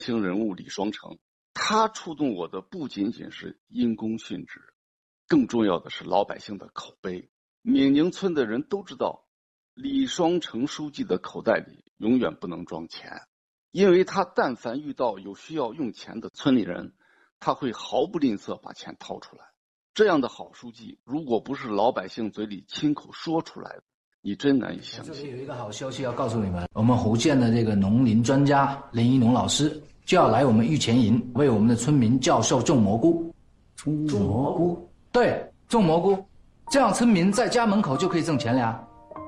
性人物李双成，他触动我的不仅仅是因公殉职，更重要的是老百姓的口碑。闽宁村的人都知道，李双成书记的口袋里永远不能装钱，因为他但凡遇到有需要用钱的村里人，他会毫不吝啬把钱掏出来。这样的好书记，如果不是老百姓嘴里亲口说出来的，你真难以相信。 这里有一个好消息要告诉你们，我们福建的这个农林专家林一农老师就要来我们玉泉营为我们的村民教授种蘑菇。 种蘑菇？ 对，种蘑菇，这样村民在家门口就可以挣钱了呀。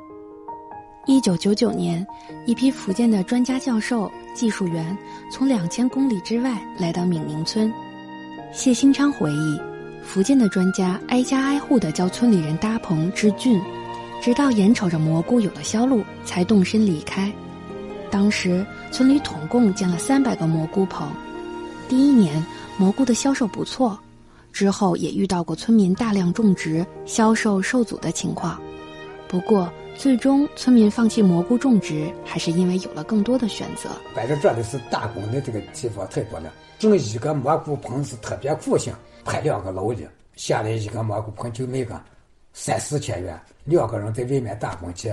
1999年，一批福建的专家教授、技术员从2000公里之外来到闽宁村。谢兴昌回忆，福建的专家挨家挨户地教村里人搭棚治菌，直到眼瞅着蘑菇有了销路，才动身离开。当时村里统共建了300个蘑菇棚。第1年，蘑菇的销售不错，之后也遇到过村民大量种植、销售受阻的情况。不过，最终村民放弃蘑菇种植，还是因为有了更多的选择。 反正这里是打工的这个地方太多了，整一个蘑菇棚是特别苦性，派2个劳力，下来一个蘑菇棚就每个3-4千元，2个人在外面打工去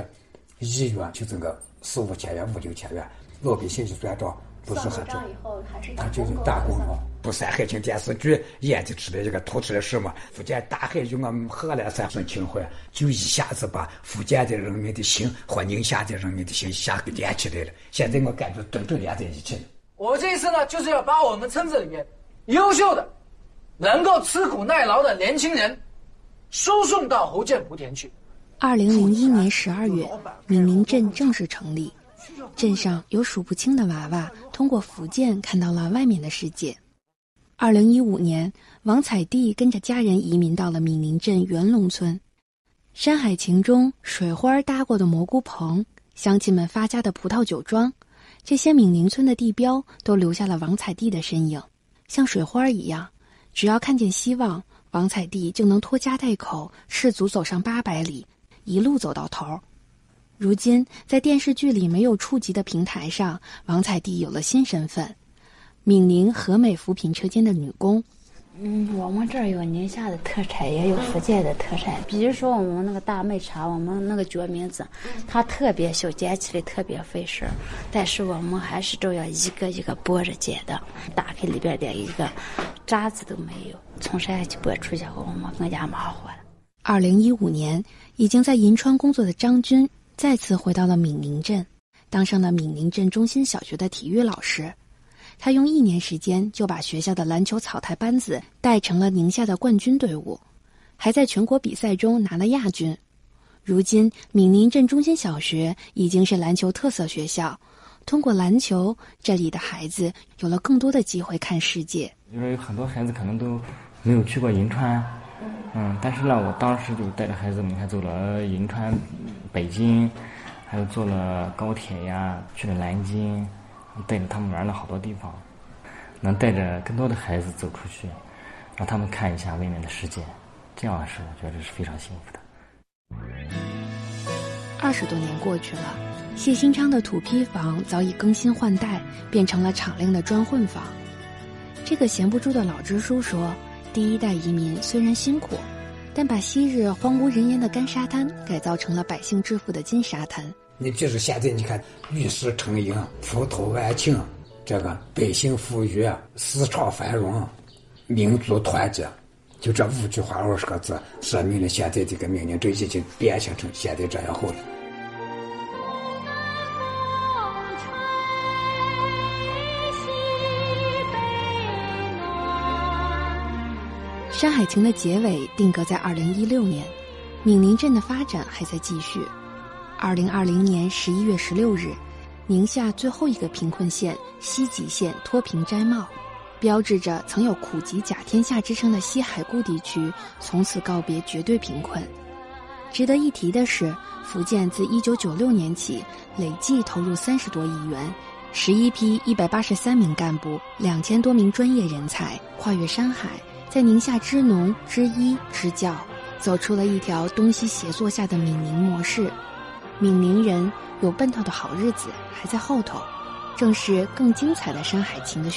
，1月就挣个4-5千元、5-6千元，老百姓就算账不是很挣。他就是打工嘛。不是还听电视剧演的出来这个突出来什么？福建大海用我们荷兰三顺情怀，就一下子把福建的人民的心和宁夏的人民的心一下给连起来了。现在我感觉真正连在一起了。 我这一次呢，就是要把我们村子里面优秀的、能够吃苦耐劳的年轻人输送到福建莆田去。 2001年12月，闽宁镇正式成立，镇上有数不清的娃娃通过福建看到了外面的世界。2015年，王彩娣跟着家人移民到了闽宁镇元龙村。山海情中水花搭过的蘑菇棚，乡亲们发家的葡萄酒庄，这些闽宁村的地标都留下了王彩娣的身影。像水花一样，只要看见希望，王彩娣就能拖家带口，赤足走上800里，一路走到头。如今，在电视剧里没有触及的平台上，王彩娣有了新身份。闽宁和美扶贫车间的女工。 我们这儿有宁夏的特产，也有福建的特产。比如说我们那个大麦茶，我们那个决明子，它特别小，捡起来特别费事，但是我们还是都要一个一个剥着捡的，打开里边连一个渣子都没有。从山下去剥出去后，我们更加忙活了。 2015年，已经在银川工作的张军再次回到了闽宁镇，当上了闽宁镇中心小学的体育老师。他用1年时间就把学校的篮球草台班子带成了宁夏的冠军队伍，还在全国比赛中拿了亚军。如今，闽宁镇中心小学已经是篮球特色学校，通过篮球，这里的孩子有了更多的机会看世界。 因为很多孩子可能都没有去过银川，但是呢，我当时就带着孩子们还走了银川、北京，还有坐了高铁呀，去了南京。带着他们玩了好多地方，能带着更多的孩子走出去，让他们看一下外面的世界，这样是我觉得是非常幸福的。 20多年过去了，谢兴昌的土坯房早已更新换代，变成了敞亮的砖混房。这个闲不住的老支书说，第1代移民虽然辛苦，但把昔日荒无人烟的干沙滩改造成了百姓致富的金沙滩。 你比如现在你看，玉石成营，葡萄万顷，这个百姓富裕，市场繁荣，民族团结，就这5句话20个字，说明了现在这个闽宁镇已经变形成现在这样后了。 《山海情》的结尾定格在2016年，闽宁镇的发展还在继续。2020年11月16日，宁夏最后一个贫困县西吉县脱贫摘帽，标志着曾有苦极甲天下之称的西海固地区从此告别绝对贫困。值得一提的是，福建自1996年起累计投入30多亿元，11批183名干部，2000多名专业人才，跨越山海，在宁夏支农、支医、支教，走出了一条东西协作下的闽宁模式。闽宁人有奔头的好日子还在后头，正是更精彩的《山海情》的